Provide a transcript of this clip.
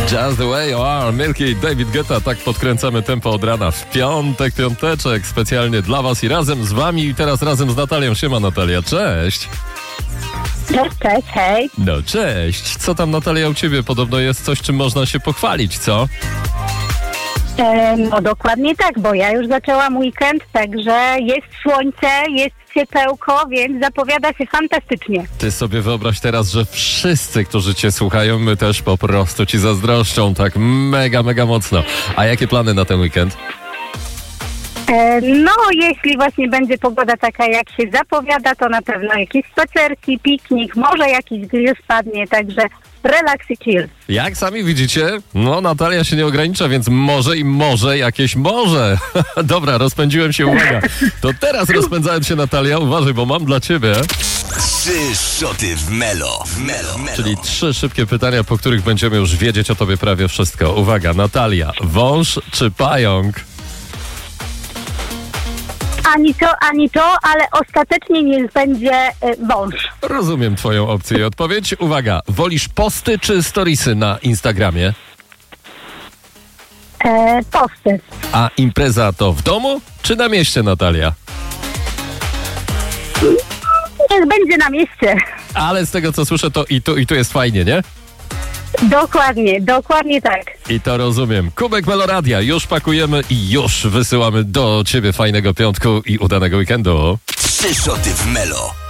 Just the way you are, Milky i David Guetta. Tak podkręcamy tempo od rana w piątek, piąteczek. Specjalnie dla was i razem z wami. I teraz razem z Natalią. Siema Natalia, cześć. Cześć, hej. No cześć. Co tam Natalia u ciebie? Podobno jest coś, czym można się pochwalić, co? No dokładnie tak, bo ja już zaczęłam weekend, także jest słońce, jest ciepełko, więc zapowiada się fantastycznie. Ty sobie wyobraź teraz, że wszyscy, którzy cię słuchają, my też po prostu ci zazdroszczą tak mega, mega mocno. A jakie plany na ten weekend? No, jeśli właśnie będzie pogoda taka, jak się zapowiada, to na pewno jakieś spacerki, piknik, może jakiś grill spadnie, także relaks i chill. Jak sami widzicie, no Natalia się nie ogranicza, więc może jakieś morze. Dobra, rozpędziłem się, uwaga. To teraz rozpędzając się Natalia, uważaj, bo mam dla ciebie 3 szoty w Melo. Czyli 3 szybkie pytania, po których będziemy już wiedzieć o tobie prawie wszystko. Uwaga, Natalia, wąż czy pająk? Ani to, ale ostatecznie niech będzie wąż. Rozumiem twoją opcję i odpowiedź. Uwaga, wolisz posty czy storiesy na Instagramie? Posty. A impreza to w domu czy na mieście, Natalia? Niech będzie na mieście. Ale z tego co słyszę, to i tu jest fajnie, nie? Dokładnie tak. I to rozumiem. Kubek Meloradia już pakujemy i już wysyłamy do ciebie fajnego piątku i udanego weekendu. 3 szoty w Melo.